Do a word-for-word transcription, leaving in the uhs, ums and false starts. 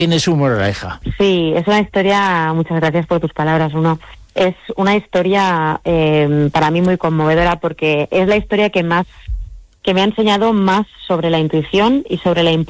Tiene su moraleja. Sí, es una historia, muchas gracias por tus palabras, Bruno. Es una historia eh, para mí muy conmovedora porque es la historia que más, que me ha enseñado más sobre la intuición y sobre la importancia